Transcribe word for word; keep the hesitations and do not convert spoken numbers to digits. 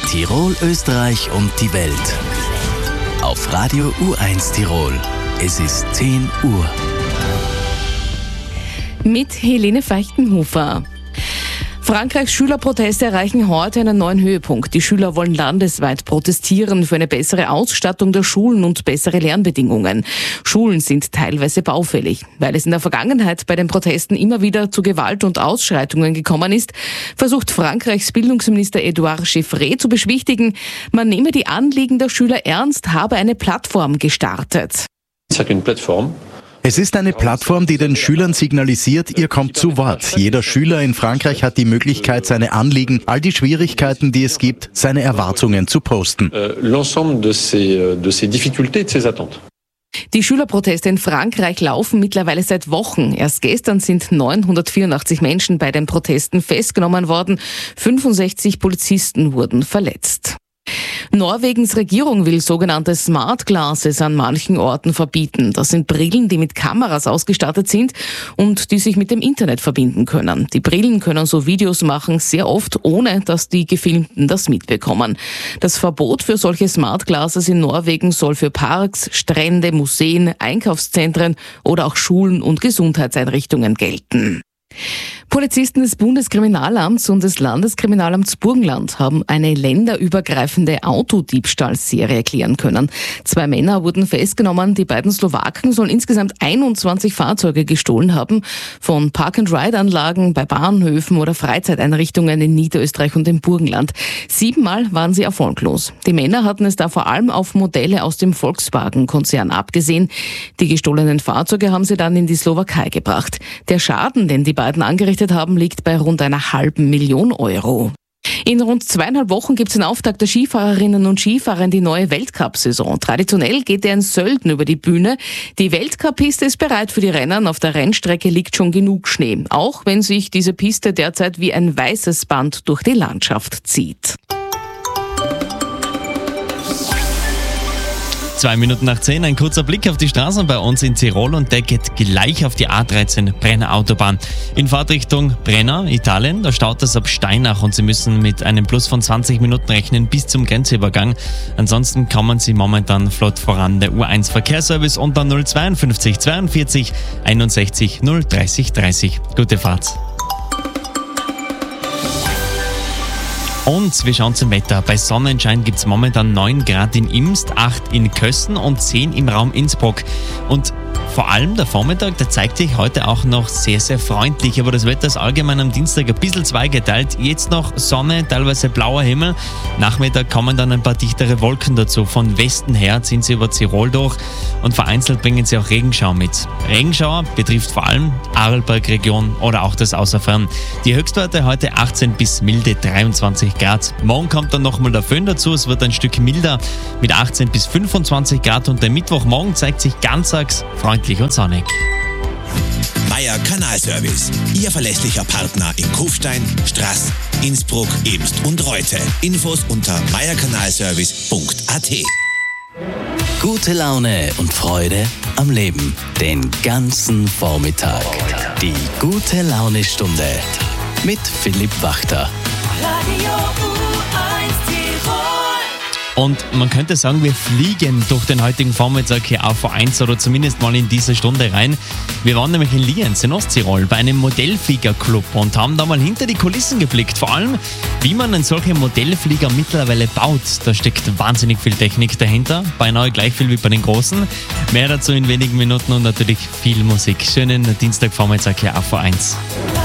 Tirol, Österreich und die Welt. Auf Radio U eins Tirol. Es ist zehn Uhr. Mit Helene Feichtenhofer. Frankreichs Schülerproteste erreichen heute einen neuen Höhepunkt. Die Schüler wollen landesweit protestieren für eine bessere Ausstattung der Schulen und bessere Lernbedingungen. Schulen sind teilweise baufällig. Weil es in der Vergangenheit bei den Protesten immer wieder zu Gewalt und Ausschreitungen gekommen ist, versucht Frankreichs Bildungsminister Edouard Chevré zu beschwichtigen, man nehme die Anliegen der Schüler ernst, habe eine Plattform gestartet. C'est une plateforme. Es ist eine Plattform, die den Schülern signalisiert, ihr kommt zu Wort. Jeder Schüler in Frankreich hat die Möglichkeit, seine Anliegen, all die Schwierigkeiten, die es gibt, seine Erwartungen zu posten. L'ensemble de ses, de ses difficultés et de ses attentes. Die Schülerproteste in Frankreich laufen mittlerweile seit Wochen. Erst gestern sind neunhundertvierundachtzig Menschen bei den Protesten festgenommen worden. fünfundsechzig Polizisten wurden verletzt. Norwegens Regierung will sogenannte Smart Glasses an manchen Orten verbieten. Das sind Brillen, die mit Kameras ausgestattet sind und die sich mit dem Internet verbinden können. Die Brillen können so Videos machen, sehr oft ohne, dass die Gefilmten das mitbekommen. Das Verbot für solche Smart Glasses in Norwegen soll für Parks, Strände, Museen, Einkaufszentren oder auch Schulen und Gesundheitseinrichtungen gelten. Polizisten des Bundeskriminalamts und des Landeskriminalamts Burgenland haben eine länderübergreifende Autodiebstahlserie klären können. Zwei Männer wurden festgenommen. Die beiden Slowaken sollen insgesamt einundzwanzig Fahrzeuge gestohlen haben, von Park-and-Ride-Anlagen bei Bahnhöfen oder Freizeiteinrichtungen in Niederösterreich und im Burgenland. Siebenmal waren sie erfolglos. Die Männer hatten es da vor allem auf Modelle aus dem Volkswagen-Konzern abgesehen. Die gestohlenen Fahrzeuge haben sie dann in die Slowakei gebracht. Der Schaden, den die beiden angerichtet haben, liegt bei rund einer halben Million Euro. In rund zweieinhalb Wochen gibt es den Auftakt der Skifahrerinnen und Skifahrer in die neue Weltcup-Saison. Traditionell geht er in Sölden über die Bühne. Die Weltcup-Piste ist bereit für die Rennen. Auf der Rennstrecke liegt schon genug Schnee. Auch wenn sich diese Piste derzeit wie ein weißes Band durch die Landschaft zieht. Zwei Minuten nach zehn, ein kurzer Blick auf die Straßen bei uns in Tirol und der geht gleich auf die A dreizehn Brenner Autobahn. In Fahrtrichtung Brenner, Italien, da staut es ab Steinach und Sie müssen mit einem Plus von zwanzig Minuten rechnen bis zum Grenzübergang. Ansonsten kommen Sie momentan flott voran. Der U eins Verkehrsservice unter null zweiundfünfzig zweiundvierzig einundsechzig null dreißig dreißig. Gute Fahrt. Und wir schauen zum Wetter. Bei Sonnenschein gibt es momentan neun Grad in Imst, acht in Kössen und zehn im Raum Innsbruck. Und vor allem der Vormittag, der zeigt sich heute auch noch sehr, sehr freundlich. Aber das Wetter ist allgemein am Dienstag ein bisschen zweigeteilt. Jetzt noch Sonne, teilweise blauer Himmel. Nachmittag kommen dann ein paar dichtere Wolken dazu. Von Westen her ziehen sie über Tirol durch und vereinzelt bringen sie auch Regenschauer mit. Regenschauer betrifft vor allem die Arlberg-Region oder auch das Außerfern. Die Höchstwerte heute achtzehn bis milde dreiundzwanzig Grad. Morgen kommt dann nochmal der Föhn dazu. Es wird ein Stück milder mit achtzehn bis fünfundzwanzig Grad und der Mittwochmorgen zeigt sich ganztags freundlich und sonnig. Meier Kanalservice, Ihr verlässlicher Partner in Kufstein, Straß, Innsbruck, Emst und Reute. Infos unter meierkanalservice punkt a t. Gute Laune und Freude am Leben. Den ganzen Vormittag. Die gute Laune-Stunde mit Philipp Wachter. Radio U eins Tirol. Und man könnte sagen, wir fliegen durch den heutigen Vormittag hier auf U eins oder zumindest mal in diese Stunde rein. Wir waren nämlich in Lienz in Osttirol bei einem Modellfliegerclub und haben da mal hinter die Kulissen geblickt. Vor allem, wie man einen solchen Modellflieger mittlerweile baut. Da steckt wahnsinnig viel Technik dahinter, beinahe gleich viel wie bei den Großen. Mehr dazu in wenigen Minuten und natürlich viel Musik. Schönen Dienstagvormittag hier auf U eins.